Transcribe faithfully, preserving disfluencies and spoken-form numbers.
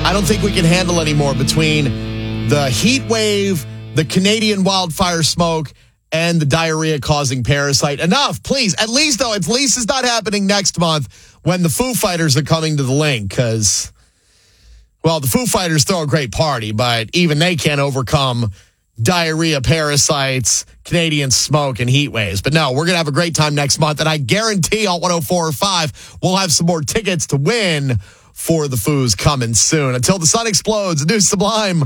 I don't think we can handle anymore between the heat wave, the Canadian wildfire smoke, and the diarrhea-causing parasite. Enough, please. At least, though, at least it's not happening next month when the Foo Fighters are coming to the Link, because, well, the Foo Fighters throw a great party, but even they can't overcome diarrhea, parasites, Canadian smoke, and heat waves. But no, we're going to have a great time next month, and I guarantee on one oh four point five we'll have some more tickets to win for the Foos coming soon. Until the sun explodes, new Sublime.